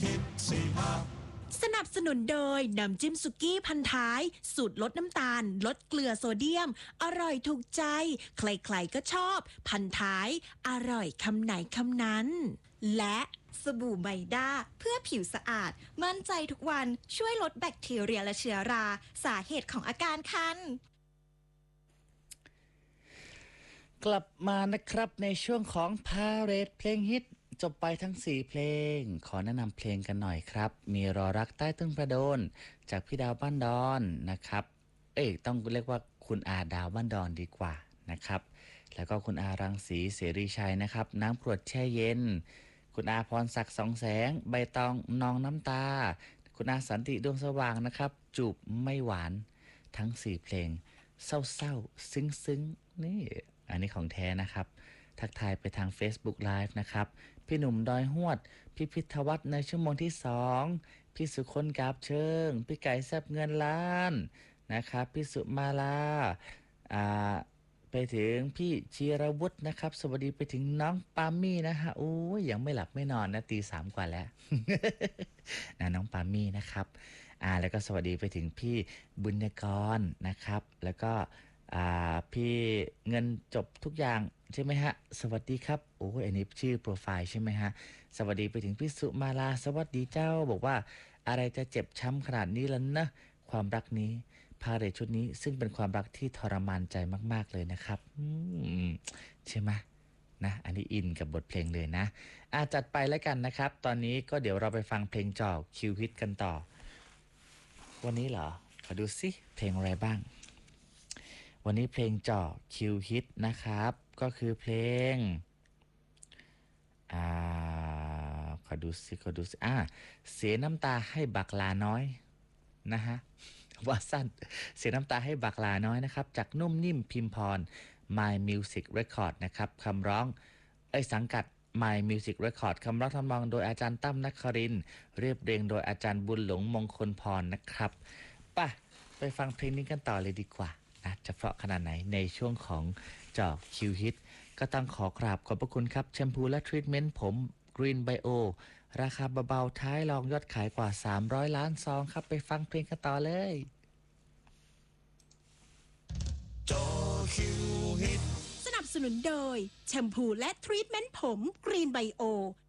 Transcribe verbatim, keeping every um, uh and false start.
ฮิตสี่ห้าสนับสนุนโดยน้ำจิ้มสุกี้พันท้ายสูตรลดน้ำตาลลดเกลือโซเดียมอร่อยถูกใจใครๆก็ชอบพันท้ายอร่อยคำไหนคำนั้นและสบู่ไมด้าเพื่อผิวสะอาดมั่นใจทุกวันช่วยลดแบคทีเรียและเชื้อราสาเหตุของอาการคันกลับมานะครับในช่วงของพาเรดเพลงฮิตจบไปทั้งสี่เพลงขอแนะนำเพลงกันหน่อยครับมีรอรักใต้ต้นประโดนจากพี่ดาวบ้านดอนนะครับเอ้ยต้องเรียกว่าคุณอาดาวบ้านดอนดีกว่านะครับแล้วก็คุณอารังสีเสรีชัยนะครับน้ำกรวดแช่เย็นคุณอาพรศักดิ์สองแสงใบตองนองน้ำตาคุณอาสันติดวงสว่างนะครับจูบไม่หวานทั้งสี่เพลงเศร้าๆซึ้งๆนี่อันนี้ของแท้นะครับทักทายไปทาง Facebook Live นะครับพี่หนุ่มดอยหวดพี่พิทวัฒน์ในชั่วโมงที่สองพี่สุคนกาบเชิงพี่ไก่แซบเงินล้านนะครับพี่สุมาลาอ่าไปถึงพี่ชีรวุฒินะครับสวัสดีไปถึงน้องปามี่นะฮะโอ้ยยังไม่หลับไม่นอนนะตีสามกว่าแล้ว นะน้องปามี่นะครับอ่าแล้วก็สวัสดีไปถึงพี่บุญยกรนะครับแล้วก็อ่าพี่เงินจบทุกอย่างใช่ไหมฮะสวัสดีครับโอ้ยอันนี้ชื่อโปรไฟล์ใช่ไหมฮะสวัสดีไปถึงพี่สุมาลาสวัสดีเจ้าบอกว่าอะไรจะเจ็บช้ำขนาดนี้ล่ะนะความรักนี้พาเหรดชุดนี้ซึ่งเป็นความรักที่ทรมานใจมากๆเลยนะครับใช่ไหมนะอันนี้อินกับบทเพลงเลยนะอาจัดไปแล้วกันนะครับตอนนี้ก็เดี๋ยวเราไปฟังเพลงจอกคิวฮิตกันต่อวันนี้เหรอขอดูสิเพลงอะไรบ้างวันนี้เพลงเจาะคิวฮิตนะครับก็คือเพลงอ่าขอดูสิขอดูสิอ่าเสียน้ำตาให้บักลาน้อยนะฮะว่าสั้นเสียน้ำตาให้บักลาน้อยนะครับจากนุ่มนิ่มพิมพร My Music Record นะครับคำร้องเอ้ยสังกัด My Music Record คำร้องทำนองโดยอาจารย์ตั้มนครินทร์เรียบเรียงโดยอาจารย์บุญหลงมงคลพรนะครับไปไปฟังเพลงนี้กันต่อเลยดีกว่าจะเพราะขนาดไหนในช่วงของจอกคิวฮิตก็ต้องขอกราบขอบพระคุณครับแชมพูและทรีทเมนต์ผม Green Bio ราคาเบาๆท้ายรองยอดขายกว่าสามร้อยล้านซองครับไปฟังเพลงกันต่อเลยจอคิวฮิตสนับสนุนโดยแชมพูและทรีทเมนต์ผม Green Bio